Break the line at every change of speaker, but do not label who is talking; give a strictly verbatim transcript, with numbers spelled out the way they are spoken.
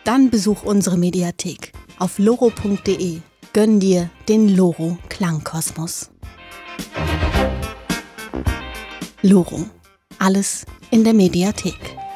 Dann besuch unsere Mediathek auf loro punkt de. Gönn dir den Loro Klangkosmos. Loro. Alles in der Mediathek.